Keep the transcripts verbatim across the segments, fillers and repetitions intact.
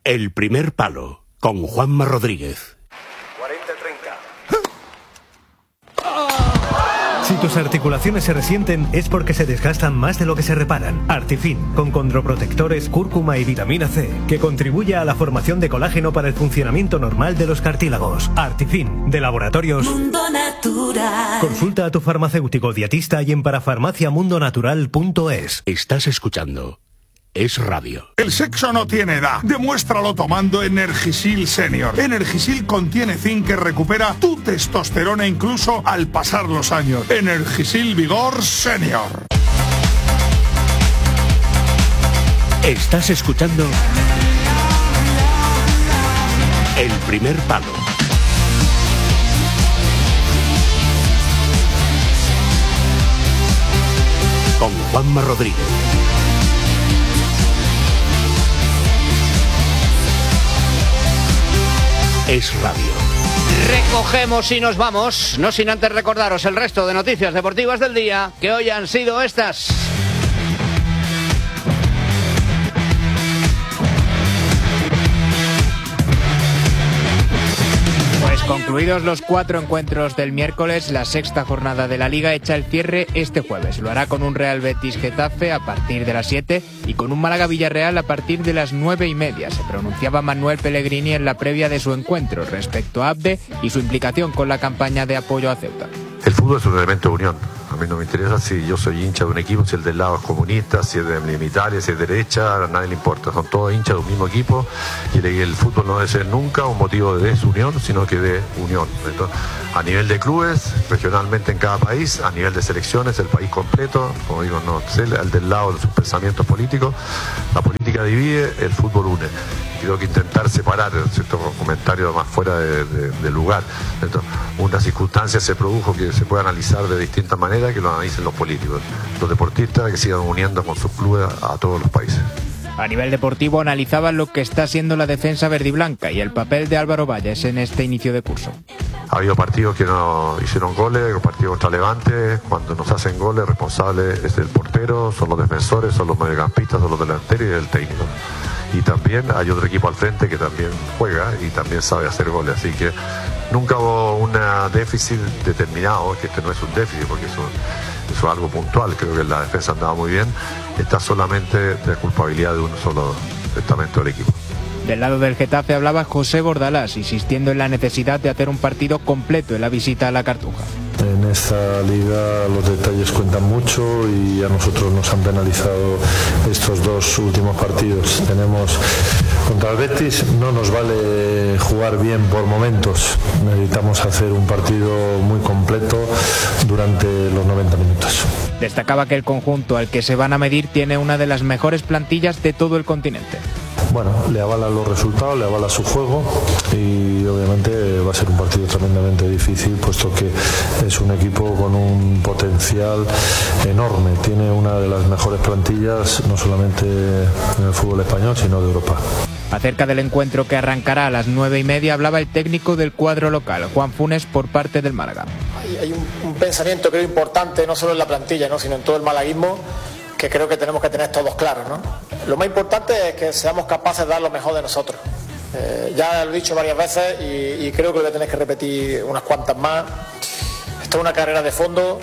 El primer palo, con Juanma Rodríguez. cuarenta treinta. Si tus articulaciones se resienten es porque se desgastan más de lo que se reparan. Artifin, con condroprotectores, cúrcuma y vitamina C, que contribuye a la formación de colágeno para el funcionamiento normal de los cartílagos. Artifin, de Laboratorios Mundo Natural. Consulta a tu farmacéutico dietista y en parafarmacia mundo natural punto es. Estás escuchando Es Radio. El sexo no tiene edad. Demuéstralo tomando Energisil Senior. Energisil contiene zinc que recupera tu testosterona incluso al pasar los años. Energisil Vigor Senior. Estás escuchando El primer palo. Con Juanma Rodríguez. Es Radio. Recogemos y nos vamos, no sin antes recordaros el resto de noticias deportivas del día, que hoy han sido estas. Pues concluidos los cuatro encuentros del miércoles, la sexta jornada de la Liga echa el cierre este jueves. Lo hará con un Real Betis-Getafe a partir de las siete y con un Málaga-Villarreal a partir de las nueve y media. Se pronunciaba Manuel Pellegrini en la previa de su encuentro respecto a Abde y su implicación con la campaña de apoyo a Ceuta. El fútbol es un elemento de unión. A mí no me interesa si yo soy hincha de un equipo, si el del lado es comunista, si es de Italia, si es de derecha, a nadie le importa. Son todos hinchas de un mismo equipo y el fútbol no debe ser nunca un motivo de desunión, sino que de unión. Entonces, a nivel de clubes, regionalmente en cada país, a nivel de selecciones, el país completo, como digo, no sé, el del lado de sus pensamientos políticos, la política divide, el fútbol une. Creo que intentar separar ciertos comentarios más fuera de, de, de lugar. Entonces, una circunstancia se produjo que se puede analizar de distintas maneras, que lo analicen los políticos, los deportistas que sigan uniendo con sus clubes a, a todos los países. A nivel deportivo analizaban lo que está siendo la defensa verdiblanca y el papel de Álvaro Valles en este inicio de curso. Ha habido partidos que no hicieron goles, partidos contra Levante. Cuando nos hacen goles, el responsable es el portero, son los defensores, son los mediocampistas, son los delanteros y el técnico. Y también hay otro equipo al frente que también juega y también sabe hacer goles. Así que nunca hubo un déficit determinado, que este no es un déficit porque eso, eso es algo puntual. Creo que la defensa andaba muy bien. Está solamente de culpabilidad de un solo estamento del equipo. Del lado del Getafe hablaba José Bordalás, insistiendo en la necesidad de hacer un partido completo en la visita a la Cartuja. En esta liga los detalles cuentan mucho y a nosotros nos han penalizado estos dos últimos partidos. Tenemos contra el Betis, no nos vale jugar bien por momentos, necesitamos hacer un partido muy completo durante los noventa minutos. Destacaba que el conjunto al que se van a medir tiene una de las mejores plantillas de todo el continente. Bueno, le avala los resultados, le avala su juego y obviamente va a ser un partido tremendamente difícil, puesto que es un equipo con un potencial enorme. Tiene una de las mejores plantillas, no solamente en el fútbol español, sino de Europa. Acerca del encuentro que arrancará a las nueve y media hablaba el técnico del cuadro local, Juan Funes, por parte del Málaga. Hay, hay un, un pensamiento creo importante, no solo en la plantilla, ¿no?, sino en todo el malaguismo, que creo que tenemos que tener todos claros, ¿no? Lo más importante es que seamos capaces de dar lo mejor de nosotros. Eh, ya lo he dicho varias veces y, y creo que lo voy a tener que repetir unas cuantas más. Esto es una carrera de fondo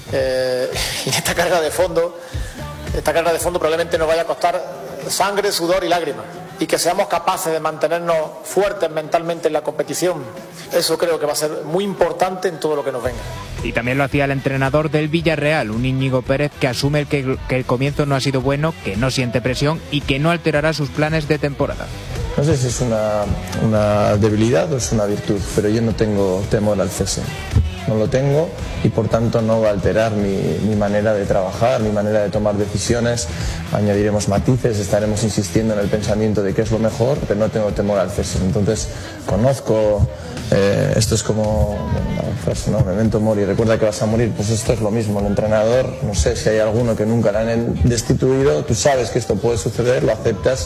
eh, y esta carrera de fondo, esta carrera de fondo probablemente nos vaya a costar sangre, sudor y lágrimas. Y que seamos capaces de mantenernos fuertes mentalmente en la competición. Eso creo que va a ser muy importante en todo lo que nos venga. Y también lo hacía el entrenador del Villarreal, un Íñigo Pérez que asume el que, que el comienzo no ha sido bueno, que no siente presión y que no alterará sus planes de temporada. No sé si es una, una debilidad o es una virtud, pero yo no tengo temor al cese. No lo tengo y por tanto no va a alterar mi, mi manera de trabajar, mi manera de tomar decisiones. Añadiremos matices, estaremos insistiendo en el pensamiento de qué es lo mejor, pero no tengo temor al cese. Entonces conozco, eh, esto es como una frase, ¿no? Memento mori, recuerda que vas a morir. Pues esto es lo mismo, el entrenador, no sé si hay alguno que nunca le han destituido, tú sabes que esto puede suceder, lo aceptas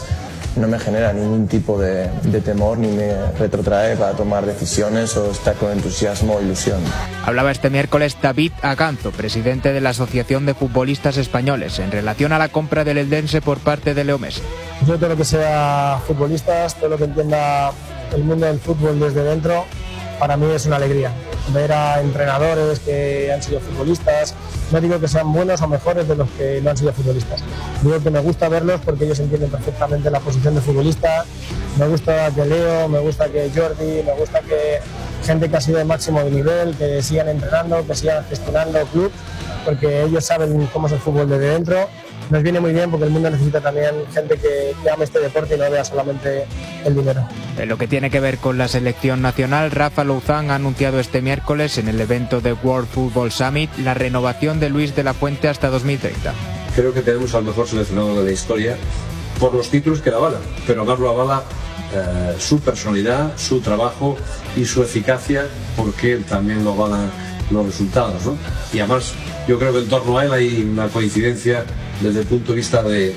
no me genera ningún tipo de, de temor ni me retrotrae para tomar decisiones o estar con entusiasmo o ilusión. Hablaba este miércoles David Aganzo, presidente de la Asociación de Futbolistas Españoles, en relación a la compra del Eldense por parte de Leo Messi. Yo todo lo que sea futbolistas, todo lo que entienda el mundo del fútbol desde dentro, para mí es una alegría. Ver a entrenadores que han sido futbolistas, no digo que sean buenos o mejores de los que no han sido futbolistas. Digo que me gusta verlos porque ellos entienden perfectamente la posición de futbolista. Me gusta que Leo, me gusta que Jordi, me gusta que gente que ha sido de máximo nivel, que sigan entrenando, que sigan gestionando el club, porque ellos saben cómo es el fútbol desde dentro. Nos viene muy bien porque el mundo necesita también gente que, que ame este deporte y no vea solamente el dinero. En lo que tiene que ver con la selección nacional, Rafa Louzán ha anunciado este miércoles en el evento de World Football Summit la renovación de Luis de la Fuente hasta dos mil treinta. Creo que tenemos al mejor seleccionado de la historia por los títulos que la avala, pero más lo avala eh, su personalidad, su trabajo y su eficacia, porque también lo avalan los resultados, ¿no? Y además yo creo que en torno a él hay una coincidencia desde el punto de vista de,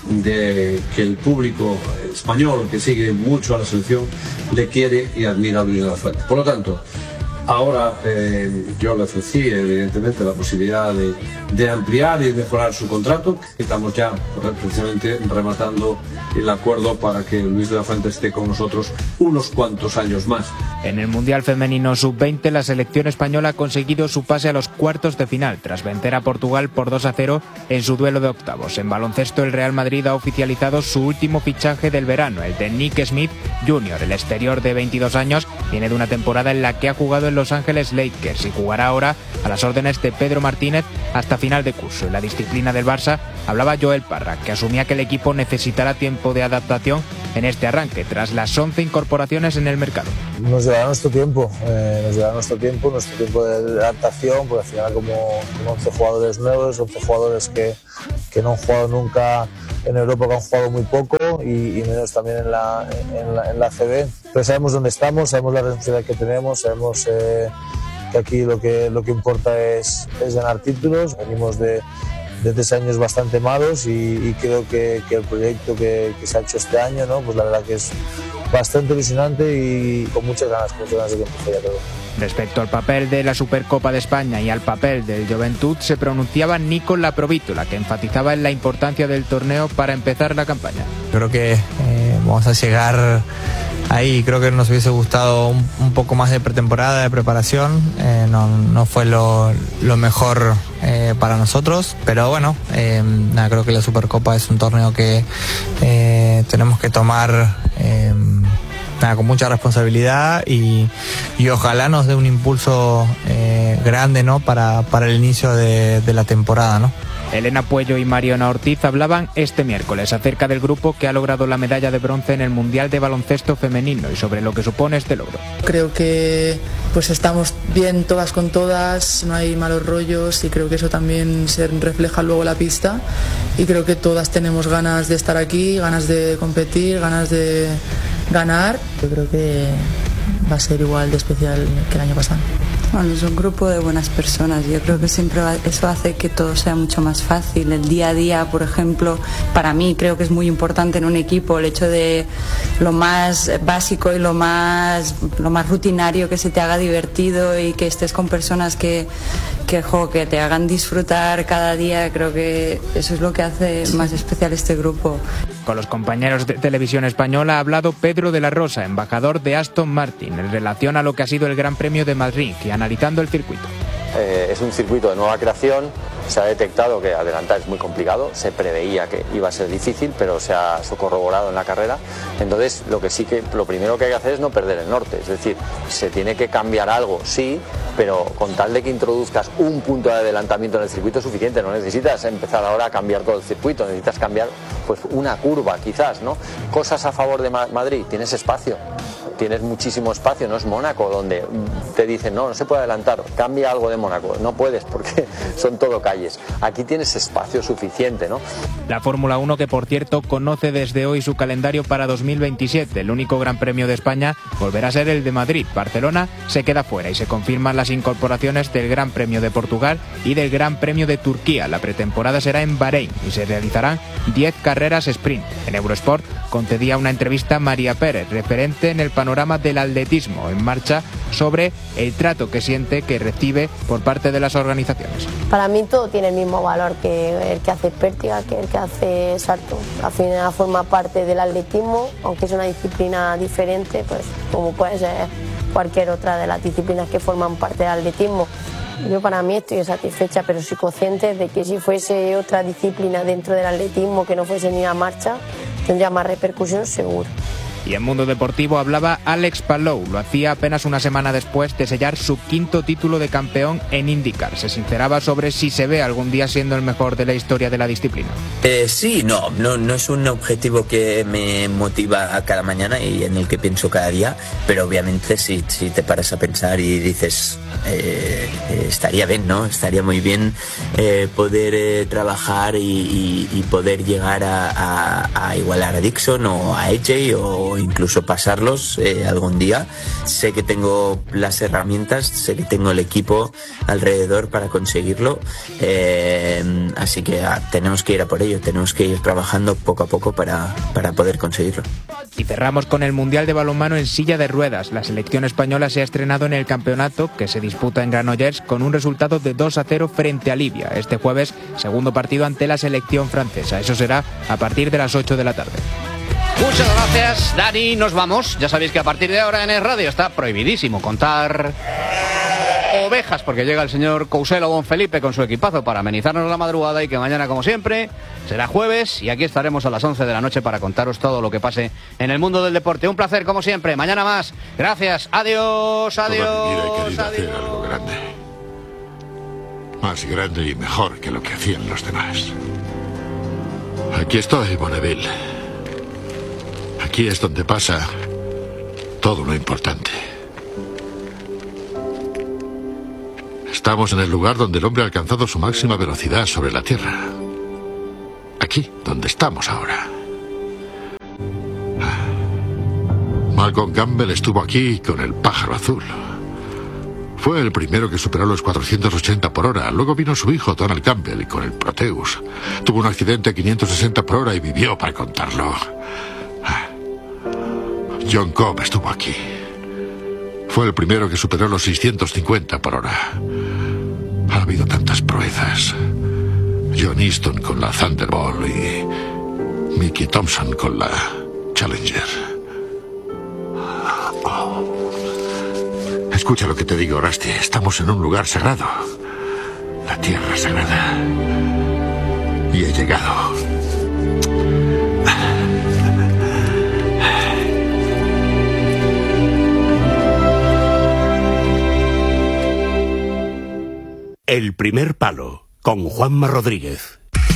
de que el público español, que sigue mucho a la selección, le quiere y admira a Luis de la Fuente. Por lo tanto, ahora eh, yo le ofrecí evidentemente la posibilidad de, de ampliar y mejorar su contrato. Estamos ya precisamente rematando el acuerdo para que Luis de la Fuente esté con nosotros unos cuantos años más. En el Mundial Femenino sub veinte, la selección española ha conseguido su pase a los cuartos de final tras vencer a Portugal por dos a cero en su duelo de octavos. En baloncesto, el Real Madrid ha oficializado su último fichaje del verano, el de Nick Smith junior El exterior de veintidós años viene de una temporada en la que ha jugado en Los Ángeles Lakers y jugará ahora a las órdenes de Pedro Martínez hasta final de curso. En la disciplina del Barça hablaba Joel Parra, que asumía que el equipo necesitará tiempo de adaptación en este arranque, tras las once incorporaciones en el mercado. Nos llevará nuestro tiempo, eh, nos llevará nuestro tiempo, nuestro tiempo de adaptación, porque al final como, como once jugadores nuevos, once jugadores que, que no han jugado nunca en Europa, que han jugado muy poco y, y menos también en la, en, la, en la A C B. Pero sabemos dónde estamos, sabemos la responsabilidad que tenemos, sabemos eh, que aquí lo que, lo que importa es, es ganar títulos. Venimos de, de tres años bastante malos y, y creo que, que el proyecto que, que se ha hecho este año, ¿no? Pues la verdad que es bastante ilusionante y con muchas ganas, con muchas ganas de que empiece ya todo. Respecto al papel de la Supercopa de España y al papel del Joventut, se pronunciaba Nico Laprovítola, que enfatizaba en la importancia del torneo para empezar la campaña. Creo que eh, vamos a llegar ahí, creo que nos hubiese gustado un, un poco más de pretemporada, de preparación, eh, no, no fue lo, lo mejor eh, para nosotros, pero bueno, eh, nada, creo que la Supercopa es un torneo que eh, tenemos que tomar eh, nada, con mucha responsabilidad y, y ojalá nos dé un impulso eh, grande, ¿no? para, para el inicio de, de la temporada, ¿no? Elena Puello y Mariona Ortiz hablaban este miércoles acerca del grupo que ha logrado la medalla de bronce en el Mundial de Baloncesto Femenino y sobre lo que supone este logro. Creo que pues estamos bien todas con todas, no hay malos rollos y creo que eso también se refleja luego en la pista y creo que todas tenemos ganas de estar aquí, ganas de competir, ganas de ganar. Yo creo que va a ser igual de especial que el año pasado. Bueno, es un grupo de buenas personas. Yo creo que siempre va, eso hace que todo sea mucho más fácil. El día a día, por ejemplo, para mí creo que es muy importante en un equipo el hecho de lo más básico y lo más, lo más rutinario, que se te haga divertido y que estés con personas que, que, jo, que te hagan disfrutar cada día. Creo que eso es lo que hace más especial este grupo. Con los compañeros de Televisión Española ha hablado Pedro de la Rosa, embajador de Aston Martin, en relación a lo que ha sido el Gran Premio de Madrid y analizando el circuito. Eh, es un circuito de nueva creación, se ha detectado que adelantar es muy complicado, se preveía que iba a ser difícil, pero se ha corroborado en la carrera. Entonces, lo que sí que lo primero que hay que hacer es no perder el norte, es decir, se tiene que cambiar algo, sí, pero con tal de que introduzcas un punto de adelantamiento en el circuito es suficiente, no necesitas empezar ahora a cambiar todo el circuito, necesitas cambiar pues una curva quizás, ¿no? Cosas a favor de Madrid, tienes espacio. tienes muchísimo espacio, no es Mónaco donde te dicen no, no se puede adelantar, cambia algo de Mónaco, no puedes porque son todo calles. Aquí tienes espacio suficiente, ¿no? La Fórmula uno, que por cierto conoce desde hoy su calendario para dos mil veintisiete, el único Gran Premio de España volverá a ser el de Madrid. Barcelona se queda fuera y se confirman las incorporaciones del Gran Premio de Portugal y del Gran Premio de Turquía. La pretemporada será en Bahrein y se realizarán diez carreras sprint. En Eurosport concedía una entrevista a María Pérez, referente en el panorama del atletismo en marcha, sobre el trato que siente que recibe por parte de las organizaciones. Para mí todo tiene el mismo valor que el que hace pértiga, que el que hace salto. Al final forma parte del atletismo, aunque es una disciplina diferente, pues como puede ser cualquier otra de las disciplinas que forman parte del atletismo. Yo para mí estoy satisfecha, pero soy consciente de que si fuese otra disciplina dentro del atletismo que no fuese ni la marcha, tendría más repercusión seguro. Y en Mundo Deportivo hablaba Alex Palou, lo hacía apenas una semana después de sellar su quinto título de campeón en IndyCar. Se sinceraba sobre si se ve algún día siendo el mejor de la historia de la disciplina. Eh, sí, no, no, no es un objetivo que me motiva a cada mañana y en el que pienso cada día, pero obviamente si, si te paras a pensar y dices, eh, eh, estaría bien, ¿no? Estaría muy bien eh, poder eh, trabajar y, y, y poder llegar a, a, a igualar a Dixon o a A J o incluso pasarlos eh, algún día. Sé que tengo las herramientas, sé que tengo el equipo alrededor para conseguirlo, eh, así que ah, tenemos que ir a por ello, tenemos que ir trabajando poco a poco para, para poder conseguirlo. Y cerramos con el Mundial de Balonmano en silla de ruedas. La selección española se ha estrenado en el campeonato que se disputa en Granollers con un resultado de dos a cero frente a Libia. Este jueves, segundo partido ante la selección francesa. Eso será a partir de las ocho de la tarde. Muchas gracias, Dani. Nos vamos. Ya sabéis que a partir de ahora en Es Radio está prohibidísimo contar ovejas, porque llega el señor Couselo Bonfelipe con su equipazo para amenizarnos la madrugada, y que mañana, como siempre, será jueves y aquí estaremos a las once de la noche para contaros todo lo que pase en el mundo del deporte. Un placer, como siempre. Mañana más. Gracias. Adiós, adiós. Toda mi vida he querido adiós. hacer algo grande. Más grande y mejor que lo que hacían los demás. Aquí estoy, Bonneville. Aquí es donde pasa todo lo importante. Estamos en el lugar donde el hombre ha alcanzado su máxima velocidad sobre la Tierra. Aquí, donde estamos ahora. Malcolm Campbell estuvo aquí con el pájaro azul. Fue el primero que superó los cuatrocientos ochenta por hora. Luego vino su hijo, Donald Campbell, con el Proteus. Tuvo un accidente a quinientos sesenta por hora y vivió para contarlo. John Cobb estuvo aquí. Fue el primero que superó los seiscientos cincuenta por hora. Ha habido tantas proezas. John Easton con la Thunderbolt y Mickey Thompson con la Challenger. Oh. Escucha lo que te digo, Rusty. Estamos en un lugar sagrado. La tierra sagrada. Y he llegado. El primer palo, con Juanma Rodríguez.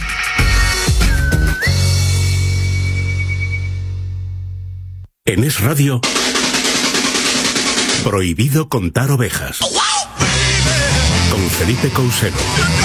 En Es Radio, prohibido contar ovejas. Con Felipe Couselo.